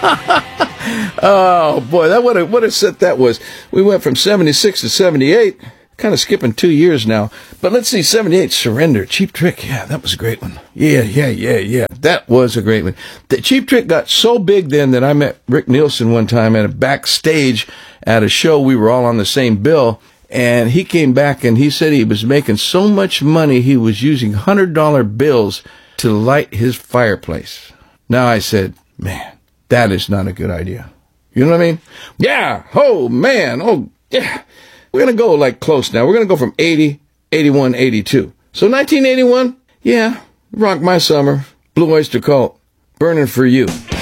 Oh, boy, that what a set that was. We went from 76 to 78. Kind of skipping 2 years now. But let's see, 78, Surrender. Cheap Trick. Yeah, that was a great one. Yeah. That was a great one. The Cheap Trick got so big then that I met Rick Nielsen one time at a backstage at a show. We were all on the same bill. And he came back and he said he was making so much money he was using $100 bills to light his fireplace. Now I said, man, that is not a good idea. You know what I mean? Yeah. Oh, man. Oh, yeah. We're going to go like close now. We're going to go from 80, 81, 82. So 1981, yeah, Rock My Summer, Blue Oyster Cult, Burning for You.